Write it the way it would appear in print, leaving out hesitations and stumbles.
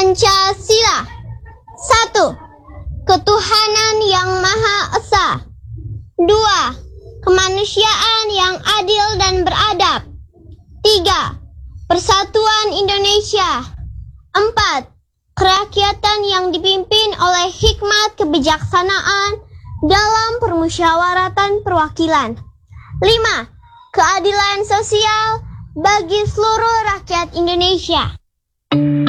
Pancasila. 1. Ketuhanan yang Maha Esa. 2. Kemanusiaan yang adil dan beradab. 3. Persatuan Indonesia. 4. Kerakyatan yang dipimpin oleh hikmat kebijaksanaan dalam permusyawaratan perwakilan. 5. Keadilan sosial bagi seluruh rakyat Indonesia.